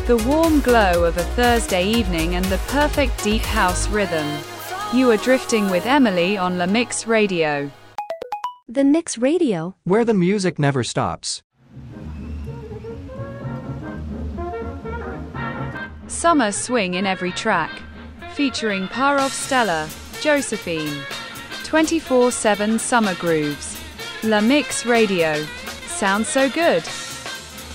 The warm glow of a Thursday evening and the perfect deep house rhythm. You are drifting with Emily on La Mix Radio. The Mix Radio, where the music never stops. Summer swing in every track. Featuring Parov Stella, Josephine. 24/7 summer grooves. La Mix Radio. Sounds so good.